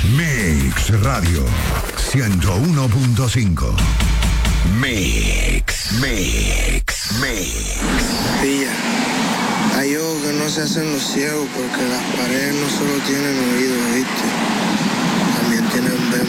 Mix Radio 101.5. Mix. Pilla, hay ojos que no se hacen los ciegos porque las paredes no solo tienen oídos, ¿viste? También tienen vemos.